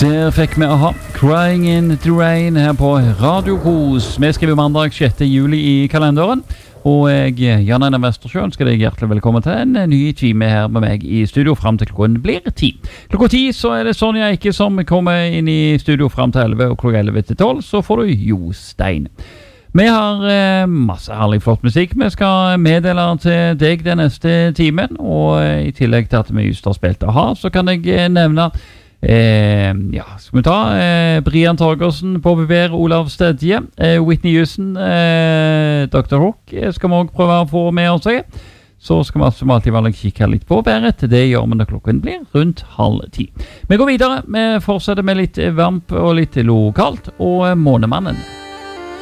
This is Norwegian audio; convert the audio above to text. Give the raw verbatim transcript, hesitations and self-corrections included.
Der fikk vi aha, Crying in the Rain her på Radio Kos. Vi skriver mandag sjette juli i kalenderen, og jeg, Jan Einar Vestersjø, ønsker deg hjertelig velkommen til en ny time her med meg i studio frem til klokken blir ti. Klokka ti så er det Sonja Eike som kommer inn i studio frem til elleve, og klokka elleve til tolv så får du Jostein. Vi har eh, masse herlig flott musikk vi skal meddele til deg den neste timen, og eh, i tillegg til at vi just har spilt aha, så kan jeg eh, nevne Eh, ja, skal vi ta eh, Brian Torgersen, Bobby Bear, Olav Stedje, eh, Whitney Houston, eh, doktor Hook eh, skal vi også prøve å få med oss. Så skal vi som alltid være kikke litt på været. Det gjør vi når klokken blir rundt halv ti. Vi går videre, vi fortsetter med litt vamp og litt lokalt, og eh, Månemannen.